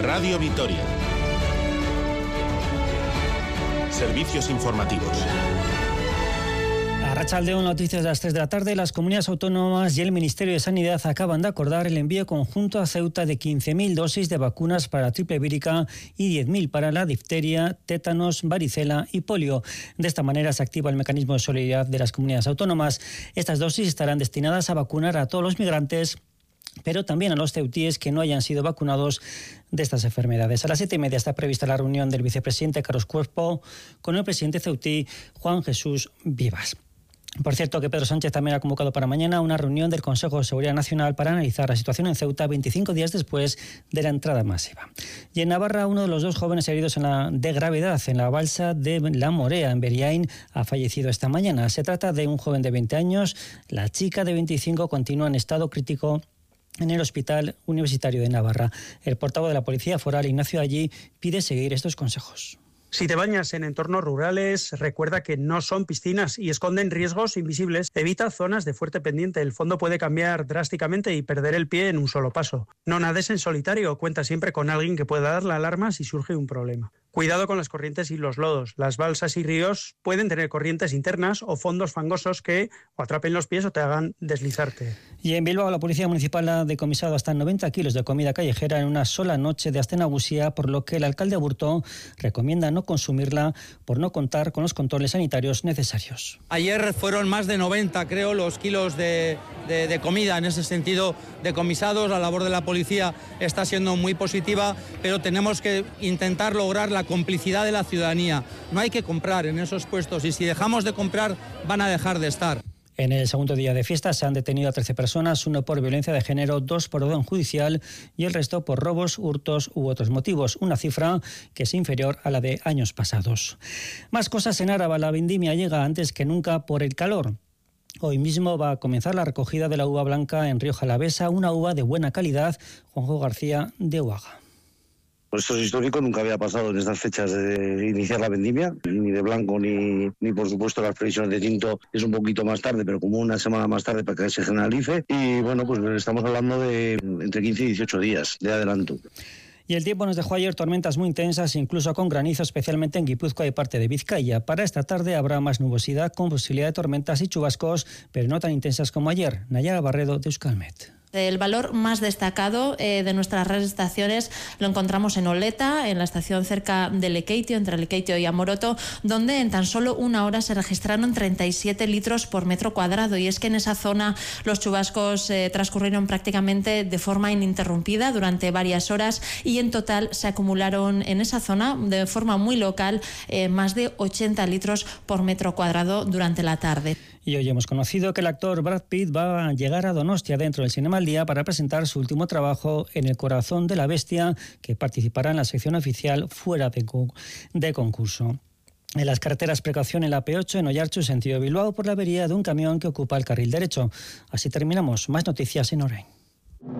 Radio Vitoria. Servicios informativos. Arratsaldeon, noticias de las 3 de la tarde. Las comunidades autónomas y el Ministerio de Sanidad acaban de acordar el envío conjunto a Ceuta de 15.000 dosis de vacunas para la triple vírica y 10.000 para la difteria, tétanos, varicela y polio. De esta manera se activa el mecanismo de solidaridad de las comunidades autónomas. Estas dosis estarán destinadas a vacunar a todos los migrantes, pero también a los ceutíes que no hayan sido vacunados de estas enfermedades. A las 7:30 está prevista la reunión del vicepresidente Carlos Cuerpo con el presidente ceutí Juan Jesús Vivas. Por cierto, que Pedro Sánchez también ha convocado para mañana una reunión del Consejo de Seguridad Nacional para analizar la situación en Ceuta 25 días después de la entrada masiva. Y en Navarra, uno de los 2 jóvenes heridos de gravedad en la balsa de La Morea, en Beriain, ha fallecido esta mañana. Se trata de un joven de 20 años. La chica de 25 continúa en estado crítico en el Hospital Universitario de Navarra. El portavoz de la Policía Foral, Ignacio Allí, pide seguir estos consejos. Si te bañas en entornos rurales, recuerda que no son piscinas y esconden riesgos invisibles. Evita zonas de fuerte pendiente. El fondo puede cambiar drásticamente y perder el pie en un solo paso. No nades en solitario. Cuenta siempre con alguien que pueda dar la alarma si surge un problema. Cuidado con las corrientes y los lodos. Las balsas y ríos pueden tener corrientes internas o fondos fangosos que o atrapen los pies o te hagan deslizarte. Y en Bilbao, la Policía Municipal ha decomisado hasta 90 kilos de comida callejera en una sola noche de Astenagusia, por lo que el alcalde Aburto recomienda no consumirla por no contar con los controles sanitarios necesarios. Ayer fueron más de 90, creo, los kilos de comida. En ese sentido, decomisados. La labor de la policía está siendo muy positiva, pero tenemos que intentar lograr la complicidad de la ciudadanía. No hay que comprar en esos puestos y si dejamos de comprar van a dejar de estar. En el segundo día de fiesta se han detenido a 13 personas, 1 por violencia de género, 2 por orden judicial y el resto por robos, hurtos u otros motivos, una cifra que es inferior a la de años pasados. Más cosas en Áraba. La vendimia llega antes que nunca por el calor. Hoy mismo va a comenzar la recogida de la uva blanca en Rioja Alavesa, una uva de buena calidad. Juanjo García, de Uaga. Esto es histórico, nunca había pasado en estas fechas de iniciar la vendimia, ni de blanco ni por supuesto las previsiones de tinto es un poquito más tarde, pero como una semana más tarde para que se generalice. Y bueno, pues estamos hablando de entre 15 y 18 días de adelanto. Y el tiempo nos dejó ayer tormentas muy intensas, incluso con granizo, especialmente en Guipúzcoa y parte de Vizcaya. Para esta tarde habrá más nubosidad con posibilidad de tormentas y chubascos, pero no tan intensas como ayer. Nayara Barredo, de Euskalmet. El valor más destacado de nuestras redes de estaciones lo encontramos en Oleta, en la estación cerca de Lekeitio, entre Lekeitio y Amoroto, donde en tan solo una hora se registraron 37 litros por metro cuadrado. Y es que en esa zona los chubascos transcurrieron prácticamente de forma ininterrumpida durante varias horas y en total se acumularon en esa zona de forma muy local más de 80 litros por metro cuadrado durante la tarde. Y hoy hemos conocido que el actor Brad Pitt va a llegar a Donostia dentro del Cinema al Día para presentar su último trabajo, En el corazón de la bestia, que participará en la sección oficial fuera de concurso. En las carreteras, precaución en la P8 en Oiartzu, sentido Bilbao, por la avería de un camión que ocupa el carril derecho. Así terminamos. Más noticias en Orain.